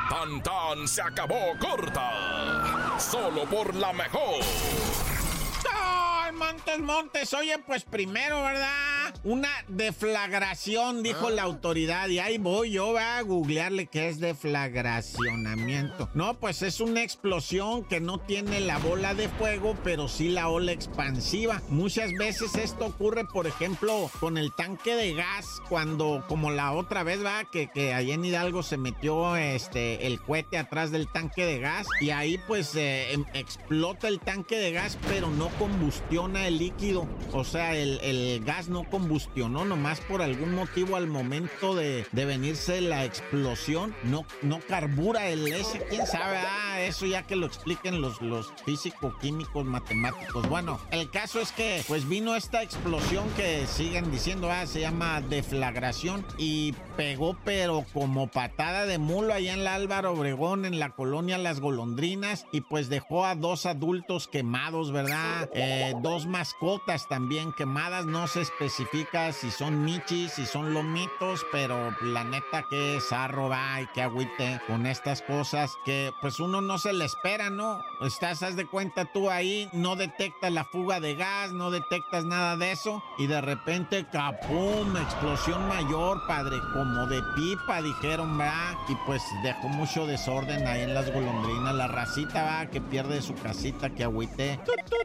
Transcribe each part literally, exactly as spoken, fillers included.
Tan tan se acabó corta. Solo por la mejor. ¡Ay, Montes, Montes! Oye, pues primero, ¿verdad? Una deflagración, dijo ¿Ah? la autoridad. Y ahí voy yo, va a googlearle qué es deflagracionamiento. No, pues es una explosión que no tiene la bola de fuego, pero sí la ola expansiva. Muchas veces esto ocurre, por ejemplo, con el tanque de gas, cuando, como la otra vez, va, que, que allá en Hidalgo se metió este, el cohete atrás del tanque de gas. Y ahí, pues, eh, em, explota el tanque de gas, pero no combustiona el líquido. O sea, el, el gas no combustionó, nomás por algún motivo al momento de, de venirse la explosión, no, no carbura el ese, quién sabe, ah, eso ya que lo expliquen los, los físico-químicos matemáticos. Bueno, el caso es que pues vino esta explosión que siguen diciendo, ah, se llama deflagración, y pegó pero como patada de mulo allá en la Álvaro Obregón, en la colonia Las Golondrinas, y pues dejó a dos adultos quemados, ¿verdad? Eh, dos mascotas también quemadas, no se especifica si son michis, si son lomitos, pero la neta que zarro va y que agüite con estas cosas que pues uno no se le espera, ¿no? Estás, haz de cuenta tú ahí, no detectas la fuga de gas, no detectas nada de eso, y de repente, ¡capum! Explosión mayor, padre, como de pipa, dijeron, ¿verdad? Y pues dejó mucho desorden ahí en Las Golondrinas, la racita, va, que pierde su casita, que agüite. ¡Tut, tut!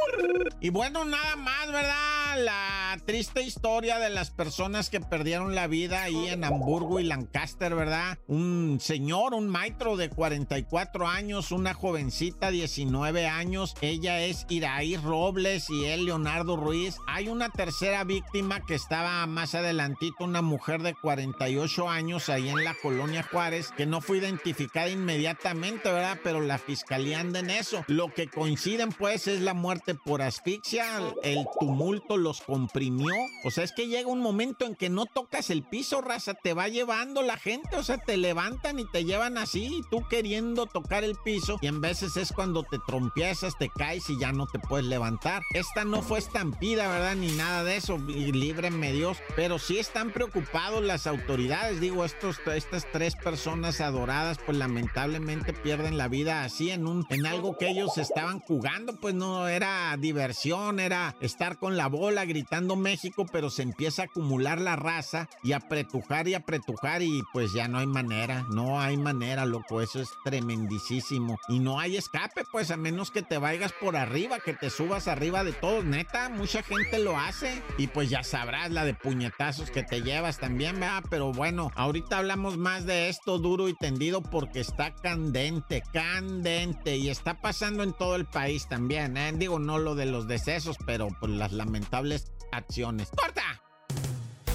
Y bueno, nada más, ¿verdad? La triste historia de las personas que perdieron la vida ahí en Hamburgo y Lancaster, ¿verdad? Un señor, un maestro de cuarenta y cuatro años, una jovencita, diecinueve años. Ella es Iraí Robles y él, Leonardo Ruiz. Hay una tercera víctima que estaba más adelantito, una mujer de cuarenta y ocho años ahí en la colonia Juárez, que no fue identificada inmediatamente, ¿verdad? Pero la fiscalía anda en eso. Lo que coinciden, pues, es la muerte por asfixia, el tumulto los comprimió. O sea, es que llega un momento en que no tocas el piso, raza, te va llevando la gente, o sea, te levantan y te llevan así, y tú queriendo tocar el piso, y en veces es cuando te trompiezas, te caes y ya no te puedes levantar. Esta no fue estampida, ¿verdad? Ni nada de eso, y líbreme Dios, pero sí están preocupados las autoridades. Digo, estos, estas tres personas adoradas, pues lamentablemente pierden la vida así en un, en algo que ellos estaban jugando, pues no era diversión, era estar con la bola gritando México, pero se empieza a acumular la raza y a apretujar y apretujar, y pues ya no hay manera, no hay manera, loco, eso es tremendísimo, y no hay escape, pues, a menos que te vayas por arriba, que te subas arriba de todos, neta, mucha gente lo hace, y pues ya sabrás la de puñetazos que te llevas también, ¿verdad? Pero bueno, ahorita hablamos más de esto duro y tendido porque está candente, candente, y está pasando en todo el país también, ¿eh? Digo, no lo de los decesos, pero pues las lamentables acciones. ¡Corta!